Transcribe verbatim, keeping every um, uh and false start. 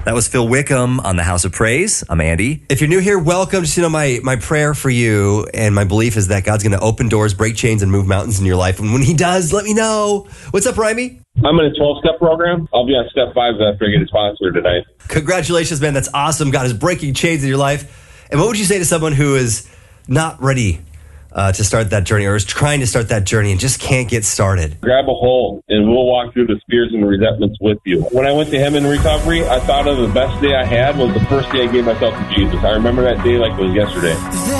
That was Phil Wickham on the House of Praise. I'm Andy. If you're new here, welcome. Just, you know, my, my prayer for you and my belief is that God's going to open doors, break chains, and move mountains in your life. And when he does, let me know. What's up, Rimey? I'm in a twelve-step program. I'll be on step five after I get a sponsor tonight. Congratulations, man. That's awesome. God is breaking chains in your life. And what would you say to someone who is not ready uh, to start that journey or is trying to start that journey and just can't get started? Grab a hold, and we'll walk through the fears and resentments with you. When I went to him in recovery, I thought of the best day I had was the first day I gave myself to Jesus. I remember that day like it was yesterday.